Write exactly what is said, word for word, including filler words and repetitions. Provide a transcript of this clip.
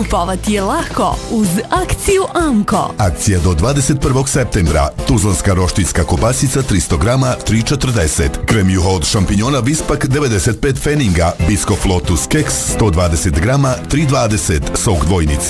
Kupovati je lako uz akciju Amko. Akcija do dvadeset prvog septembra. Tuzlanska roštiljska kobasica tristo grama tri četrdeset. Krem juho od šampinjona Vispak devedeset pet pfeninga. Biscoff Lotus keks sto dvadeset grama tri dvadeset. Sok dvojnici